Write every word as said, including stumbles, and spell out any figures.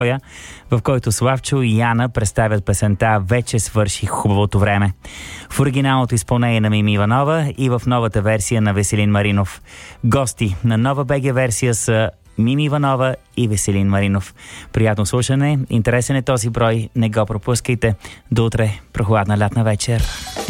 в който Славчо и Яна представят песента "Вече свърши хубавото време" в оригиналното изпълнение на Мими Иванова и в новата версия на Веселин Маринов. Гости на нова БГ версия са Мими Иванова и Веселин Маринов. Приятно слушане, интересен е този брой, не го пропускайте. До утре, прохладна лятна вечер.